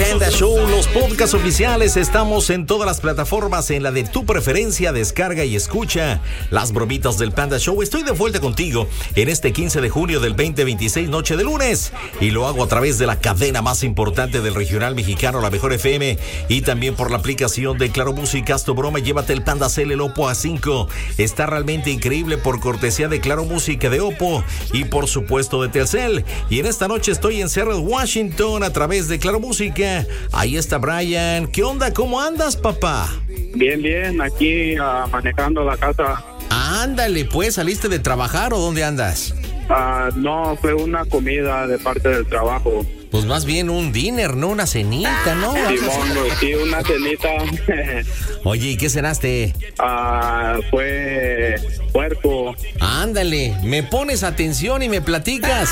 Panda Show, los podcasts oficiales. Estamos en todas las plataformas, en la de tu preferencia. Descarga y escucha las bromitas del Panda Show. Estoy de vuelta contigo en este 15 de junio del 2026, noche de lunes. Y lo hago a través de la cadena más importante del regional mexicano, la Mejor FM. Y también por la aplicación de Claro Música. Haz tu broma, llévate el Panda Cell, el Oppo A5. Está realmente increíble por cortesía de Claro Música, de Oppo y por supuesto de Telcel. Y en esta noche estoy en Seattle, Washington, a través de Claro Música. Ahí está Brian. ¿Qué onda? ¿Cómo andas, papá? Bien, aquí manejando la casa. Ándale, pues, ¿saliste de trabajar o dónde andas? No, fue una comida de parte del trabajo. Pues más bien un dinner, ¿no? Una cenita, ¿no? Sí, una cenita. Oye, ¿y qué cenaste? Fue puerco. Ándale, me pones atención y me platicas.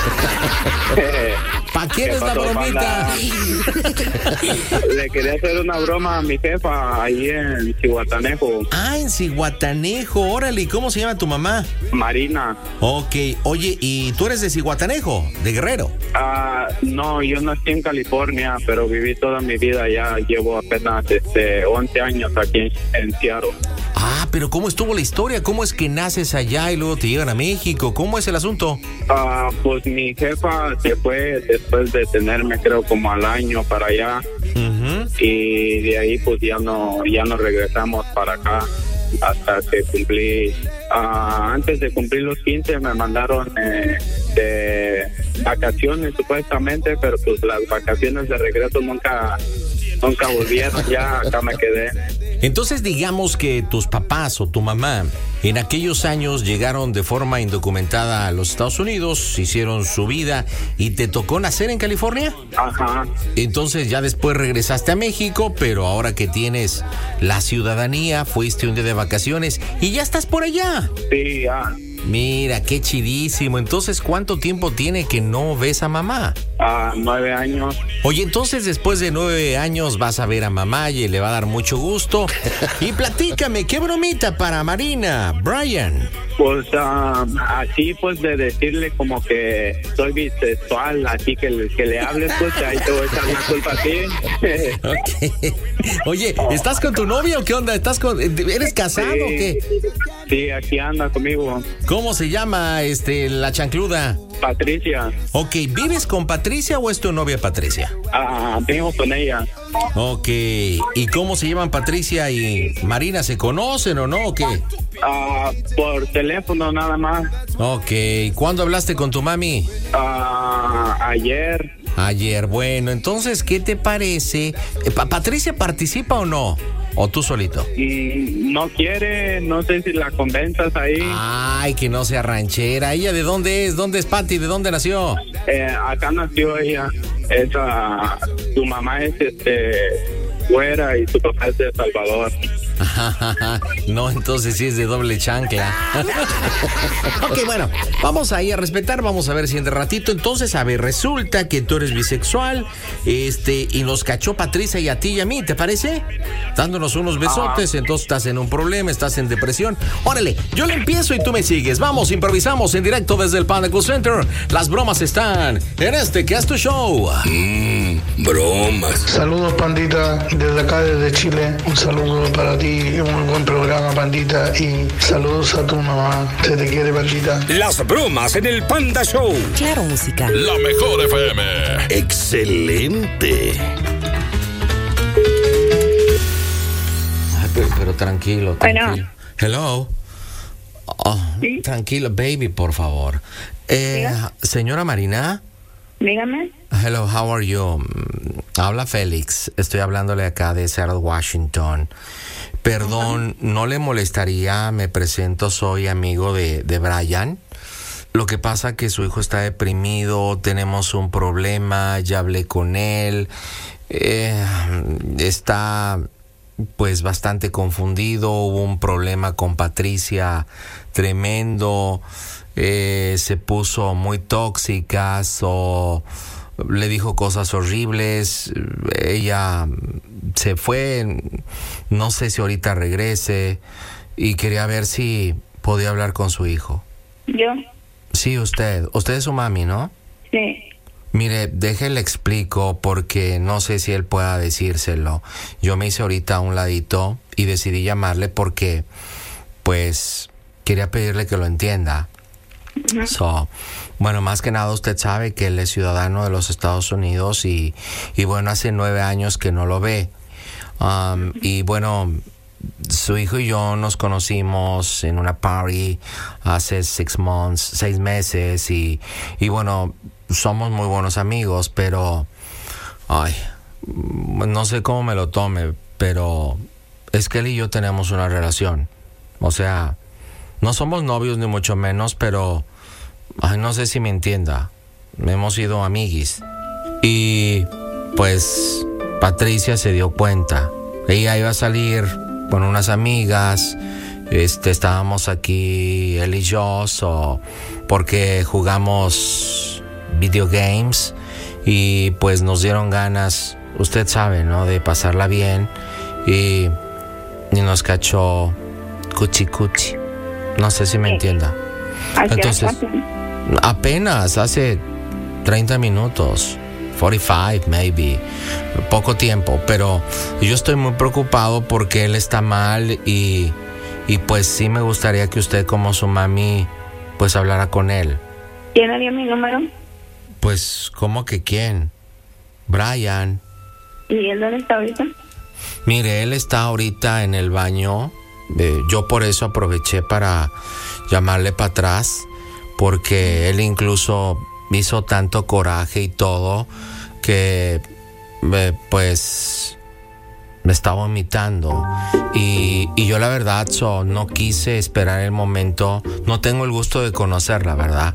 ¿Para quién es la bromita? Le quería hacer una broma a mi jefa ahí en Zihuatanejo. En Zihuatanejo, órale. ¿Y cómo se llama tu mamá? Marina. Ok, oye, ¿y tú eres de Zihuatanejo, de Guerrero? No, yo nací en California, pero viví toda mi vida allá. Llevo apenas 11 años aquí en Seattle. Pero ¿cómo estuvo la historia? ¿Cómo es que naces allá y luego te llegan a México? ¿Cómo es el asunto? Pues mi jefa se fue después de tenerme, creo, como al año para allá. Uh-huh. Y de ahí pues ya no regresamos para acá hasta que cumplí. Antes de cumplir los 15 me mandaron de vacaciones supuestamente, pero pues las vacaciones de regreso nunca volvieron. Ya acá me quedé. Entonces digamos que tus papás o tu mamá en aquellos años llegaron de forma indocumentada a los Estados Unidos, hicieron su vida y te tocó nacer en California. Ajá. Entonces ya después regresaste a México, pero ahora que tienes la ciudadanía, fuiste un día de vacaciones y ya estás por allá. Sí, ya. Mira, qué chidísimo. Entonces, ¿cuánto tiempo tiene que no ves a mamá? 9 años. Oye, entonces después de 9 años vas a ver a mamá y le va a dar mucho gusto. Y platícame, ¿qué bromita para Marina, Brian? Pues así pues de decirle como que soy bisexual, así que le hables, pues ahí te voy a echar la culpa a ti. Okay. Oye, ¿estás con tu novia o qué onda? ¿Eres casado o qué? Sí, aquí anda conmigo. ¿Cómo se llama la chancluda? Patricia. Ok, ¿vives con Patricia o es tu novia Patricia? Vivo con ella. Ok, ¿y cómo se llaman Patricia y Marina? ¿Se conocen o no o qué? Por teléfono nada más. Ok, ¿cuándo hablaste con tu mami? Ayer, bueno, entonces, ¿qué te parece? ¿Patricia participa o no? ¿O tú solito? No quiere, no sé si la convenzas ahí. Ay, que no sea ranchera. ¿Ella de dónde es? ¿Dónde es Pati? ¿De dónde nació? Acá nació ella. Su mamá es güera y su papá es de El Salvador. No, entonces sí es de doble chancla. Ok, bueno, vamos ahí a respetar, vamos a ver si en ratito. Entonces, a ver, resulta que tú eres bisexual, y nos cachó Patricia y a ti y a mí, ¿te parece? Dándonos unos besotes, entonces estás en un problema, estás en depresión. Órale, yo le empiezo y tú me sigues. Vamos, improvisamos en directo desde el Panda Center. Las bromas están en este que es tu show. Bromas. Saludos, pandita, desde acá, desde Chile. Un saludo para ti, un buen programa, pandita. Y saludos a tu mamá. Se te quiere, pandita. Las bromas en el Panda Show. Claro Música. La Mejor FM. Excelente. Pero tranquilo. Bueno. Hello. ¿Sí? Tranquilo, baby, por favor. Señora Marina. Dígame. Hello, how are you? Habla Félix. Estoy hablándole acá de Seattle, Washington. Perdón, ¿no le molestaría? Me presento, soy amigo de Brian. Lo que pasa que su hijo está deprimido, tenemos un problema, ya hablé con él. Está pues bastante confundido, hubo un problema con Patricia tremendo, se puso muy tóxica, le dijo cosas horribles, ella se fue, no sé si ahorita regrese, y quería ver si podía hablar con su hijo. ¿Yo? Sí, usted es su mami, ¿no? Sí. Mire, déjele explico porque no sé si él pueda decírselo. Yo me hice ahorita a un ladito y decidí llamarle porque, pues, quería pedirle que lo entienda. So, bueno, más que nada usted sabe que él es ciudadano de los Estados Unidos y bueno, hace 9 años que no lo ve. Y bueno, su hijo y yo nos conocimos en una party hace 6 meses y bueno, somos muy buenos amigos, pero no sé cómo me lo tome, pero es que él y yo tenemos una relación. O sea, no somos novios ni mucho menos, pero no sé si me entienda. Hemos sido amiguis. Y pues Patricia se dio cuenta. Ella iba a salir con unas amigas. Estábamos aquí él y yo, porque jugamos video games y pues nos dieron ganas, usted sabe, ¿no?, de pasarla bien y nos cachó cuchi. No sé si me entienda. Entonces, apenas hace 30 minutos, 45 maybe, poco tiempo, pero yo estoy muy preocupado porque él está mal y pues sí me gustaría que usted como su mami pues hablara con él. ¿Quién le dio mi número? Pues, ¿cómo que quién? Brian. ¿Y él dónde está ahorita? Mire, él está ahorita en el baño. Yo por eso aproveché para llamarle para atrás, porque él incluso hizo tanto coraje y todo que pues me estaba vomitando y yo la verdad no quise esperar el momento. No tengo el gusto de conocerla, ¿verdad?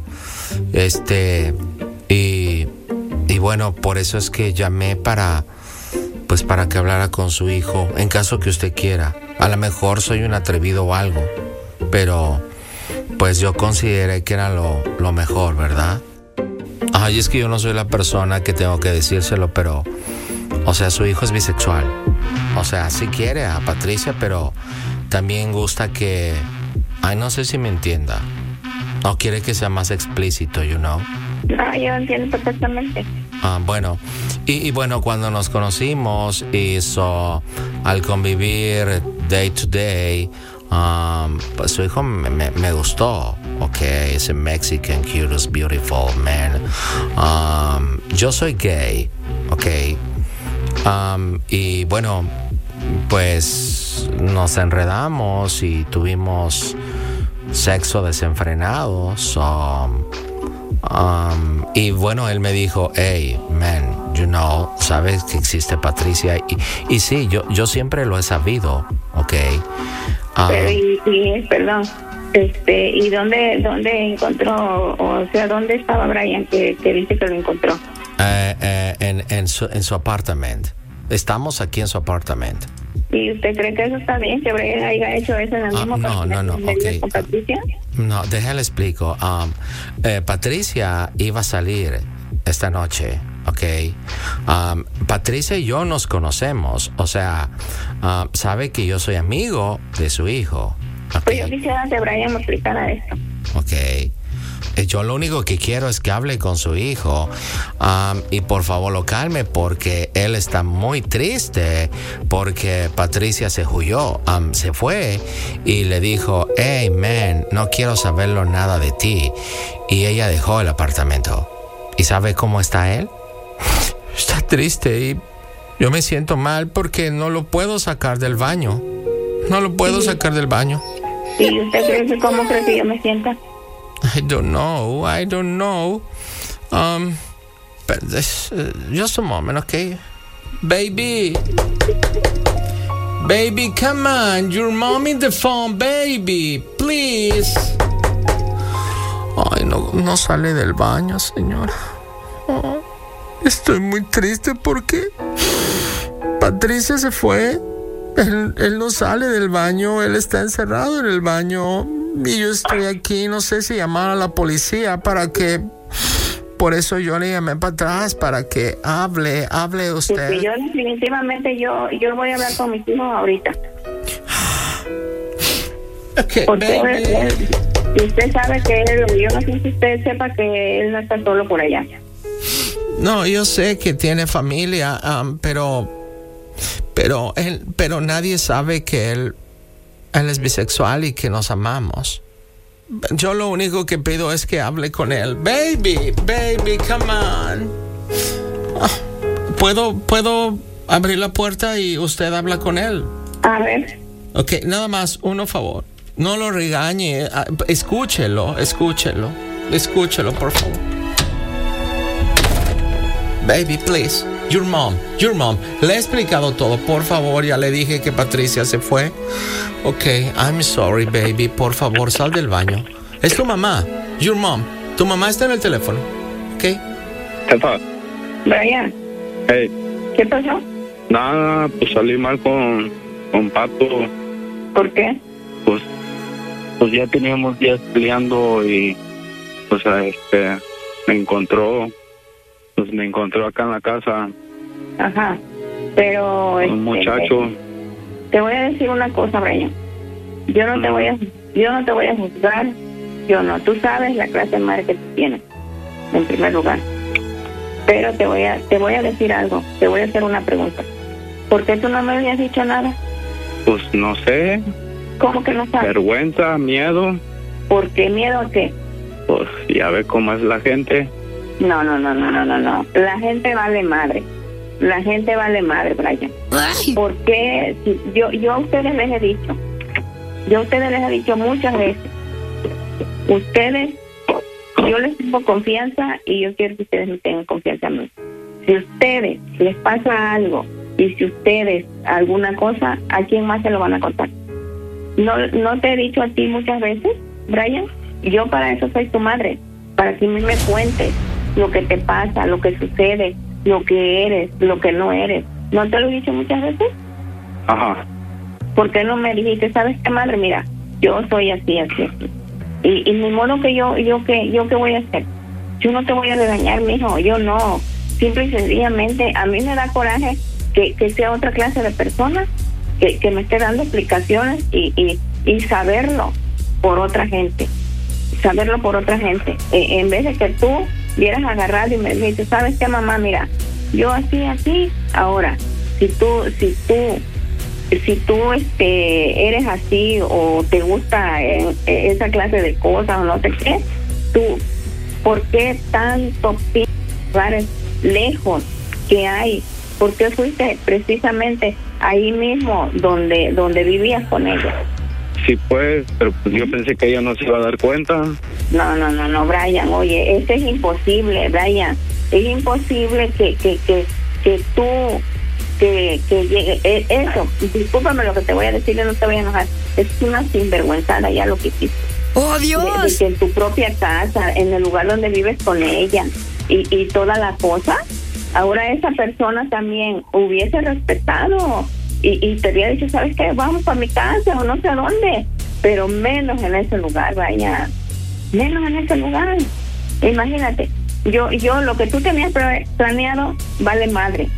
Y bueno, por eso es que llamé para que hablara con su hijo, en caso que usted quiera. A lo mejor soy un atrevido o algo, pero pues yo consideré que era lo mejor, ¿verdad? Ay, es que yo no soy la persona que tengo que decírselo, pero, o sea, su hijo es bisexual. O sea, sí quiere a Patricia, pero también gusta que, no sé si me entienda. No quiere que sea más explícito, you know. No, yo entiendo perfectamente. Bueno, y bueno, cuando nos conocimos y al convivir day to day, pues su hijo me gustó. Okay, es a Mexican, cutest, beautiful man. Yo soy gay, okay. Y bueno, pues nos enredamos y tuvimos sexo desenfrenado. Y bueno, él me dijo, hey, man, you know, sabes que existe Patricia. Y sí, yo siempre lo he sabido, ok. Pero, perdón, ¿y dónde encontró, o sea, dónde estaba Brian que dice que lo encontró? En su apartamento. Estamos aquí en su apartamento. ¿Y usted cree que eso está bien, que Brian haya hecho eso en el mismo no, okay. con Patricia? No, déjale explico. Patricia iba a salir esta noche, ok. Patricia y yo nos conocemos, o sea, sabe que yo soy amigo de su hijo. Okay. Pues yo quisiera que Brian me explicara esto. Ok. Yo lo único que quiero es que hable con su hijo y por favor lo calme, porque él está muy triste porque Patricia se huyó, se fue y le dijo, hey man, no quiero saberlo nada de ti, y ella dejó el apartamento. ¿Y sabe cómo está él? Está triste y yo me siento mal porque no lo puedo sacar del baño. No lo puedo sacar del baño. ¿Y usted cree que cómo cree que yo me sienta? I don't know. But just a moment, okay? Baby, come on. Your mom in the phone, baby. Please. Ay, no sale del baño, señora. Oh, estoy muy triste porque Patricia se fue. Él no sale del baño. Él está encerrado en el baño. Y yo estoy aquí, no sé si llamar a la policía para que... Por eso yo le llamé para atrás, para que hable usted. Sí, yo definitivamente yo voy a hablar con mis hijos ahorita. Okay, porque usted sabe que yo no sé si usted sepa que él no está solo por allá. No, yo sé que tiene familia, pero nadie sabe que él es bisexual y que nos amamos. Yo lo único que pido es que hable con él. Baby, come on. ¿Puedo abrir la puerta y usted habla con él? A ver. Ok, nada más, uno favor. No lo regañe. Escúchelo, por favor. Baby, please. Your mom. Le he explicado todo, por favor. Ya le dije que Patricia se fue. Ok, I'm sorry, baby. Por favor, sal del baño. Es tu mamá. Your mom. Tu mamá está en el teléfono. Ok. Jefa. Brian. Hey. ¿Qué pasó? Nada, pues salí mal con Pato. ¿Por qué? Pues ya teníamos días peleando y pues me encontró acá en la casa. Ajá. Pero un muchacho. Te voy a decir una cosa, Brian. Yo no te voy a juzgar. Yo no. Tú sabes la clase de madre que tú tienes, en primer lugar. Pero te voy a decir algo. Te voy a hacer una pregunta. ¿Por qué tú no me habías dicho nada? Pues no sé. ¿Cómo que no sabes? Vergüenza, miedo. ¿Por qué miedo a qué? Pues ya ve cómo es la gente. No. La gente vale madre. La gente vale madre, Brian. ¿Por qué? Yo a ustedes les he dicho. Yo a ustedes les he dicho muchas veces. Yo les tengo confianza y yo quiero que ustedes me tengan confianza a mí. Si a ustedes les pasa algo y si ustedes alguna cosa, ¿a quién más se lo van a contar? ¿No te he dicho a ti muchas veces, Brian? Yo para eso soy tu madre, para que me cuentes lo que te pasa, lo que sucede, lo que eres, lo que no eres. ¿No te lo he dicho muchas veces? Ajá. ¿Por qué no me dijiste, sabes qué, madre? Mira, yo soy así. Y ni modo que yo qué voy a hacer. Yo no te voy a regañar, mijo, yo no. Simple y sencillamente, a mí me da coraje que sea otra clase de persona que me esté dando explicaciones y saberlo por otra gente. En vez de que tú vieras agarrado y me dices, ¿sabes qué, mamá? Mira, yo así. Ahora, si tú eres así o te gusta esa clase de cosas o no sé qué, tú, ¿por qué tanto lugares lejos que hay? ¿Por qué fuiste precisamente ahí mismo donde vivías con ella? Sí, pues, pero pues yo pensé que ella no se iba a dar cuenta. No, Brian, oye, eso es imposible, Brian. Es imposible que tú que llegue eso. Discúlpame lo que te voy a decir, yo no te voy a enojar. Es una sinvergüenzada ya lo que hiciste. ¡Oh, Dios! De que en tu propia casa, en el lugar donde vives con ella y toda la cosa, ahora esa persona también hubiese respetado y te había dicho, ¿sabes qué? Vamos para mi casa o no sé a dónde, pero menos en ese lugar, vaya, menos en ese lugar. Imagínate, yo lo que tú tenías planeado vale madre.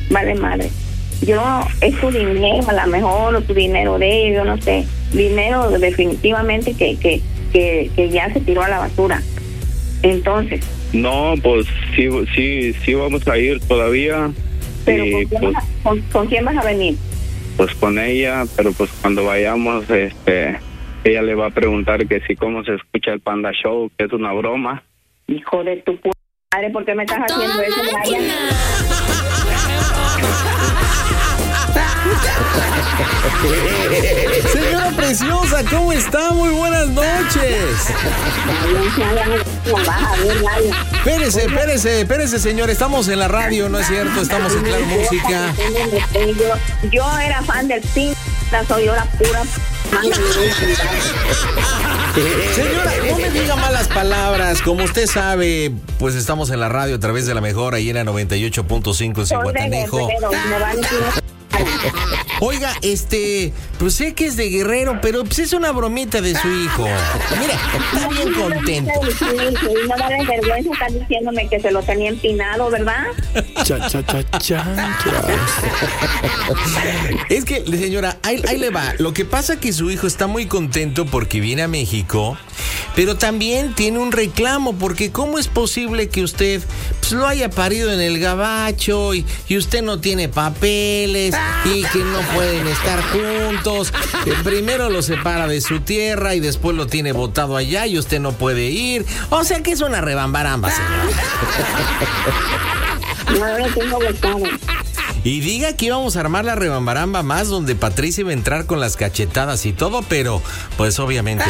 Yo, es tu dinero a lo mejor, o tu dinero de ellos, yo no sé, dinero definitivamente que ya se tiró a la basura. Entonces, no, pues sí vamos a ir todavía. Pero ¿con quién vas a venir? Pues con ella, pero pues cuando vayamos, ella le va a preguntar que sí, cómo se escucha el Panda Show, que es una broma. Hijo de tu puta madre, ¿por qué me estás haciendo eso, Brian? Señora preciosa, ¿cómo está? Muy buenas noches. Espérese, señor. Estamos en la radio, ¿no es cierto? Estamos en Claro Música. Yo era fan del Pink, soy yo la pura. Señora, no me diga malas palabras. Como usted sabe, pues estamos en la radio a través de la mejor, ahí era 98.5 en Cihuatanejo. Oiga, pues sé que es de Guerrero, pero pues es una bromita de su hijo. Mira, está bien contento. Y no vale vergüenza estar diciéndome que se lo tenía empinado, ¿verdad? Es que, señora, ahí le va. Lo que pasa es que su hijo está muy contento porque viene a México, pero también tiene un reclamo, porque ¿cómo es posible que usted pues, lo haya parido en el gabacho y usted no tiene papeles y que no pueden estar juntos? Primero lo separa de su tierra y después lo tiene botado allá y usted no puede ir. O sea que es una rebambaramba, señor. No lo tengo botado. Y diga que íbamos a armar la rebambaramba más, donde Patricia iba a entrar con las cachetadas y todo, pero pues obviamente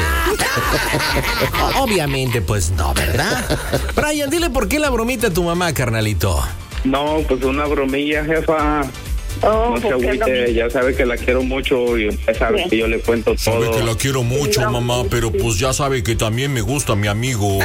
pues no, ¿verdad? Brian, dile por qué la bromita a tu mamá, carnalito. No, pues una bromilla, jefa. Oh, No se agüite, ya sabe que la quiero mucho y usted sabe que yo le cuento todo. Sabe que la quiero mucho, mamá, pero pues ya sabe que también me gusta mi amigo.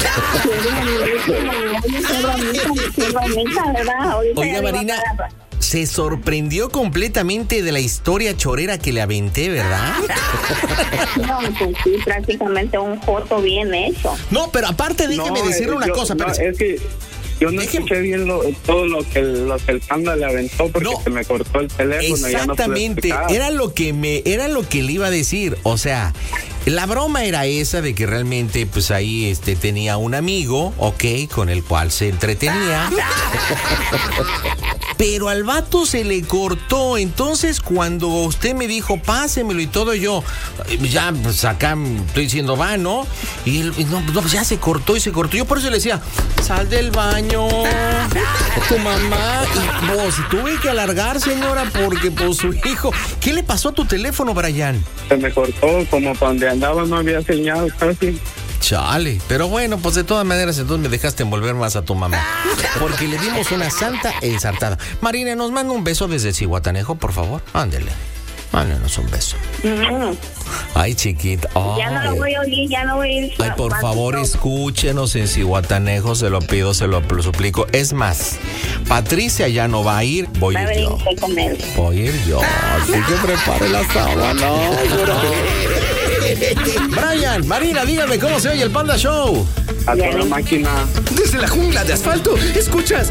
Oiga, Marina, se sorprendió completamente de la historia chorera que le aventé, ¿verdad? No, pues sí, prácticamente un joto bien hecho. No, pero aparte déjeme decirle una cosa. No, es que yo no escuché bien todo lo que el Panda le aventó porque se me cortó el teléfono. Exactamente, ya no pude era lo que le iba a decir. O sea, la broma era esa de que realmente pues ahí tenía un amigo, con el cual se entretenía. Pero al vato se le cortó. Entonces cuando usted me dijo pásemelo y todo, yo ya pues acá estoy diciendo va, ¿no? Y él, no, pues ya se cortó. Yo por eso le decía, sal del baño, tu mamá. Y vos, tuve que alargar, señora, porque pues su hijo. ¿Qué le pasó a tu teléfono, Brian? Se me cortó, como para donde andaba no había señal casi. Chale, pero bueno, pues de todas maneras entonces me dejaste envolver más a tu mamá, porque le dimos una santa ensartada. Marina, nos manda un beso desde Zihuatanejo, por favor. Ándele, mándenos un beso. Ay, chiquita. Ay. Ya no lo voy a oír, ya no voy a ir. Ay, por favor, escúchenos en Zihuatanejo, se lo pido, se lo suplico. Es más, Patricia ya no va a ir, voy a ir yo. Voy a ir yo, así que prepare la sábana. Brian, Marina, dígame cómo se oye el Panda Show. A toda máquina. Desde la jungla de asfalto, escuchas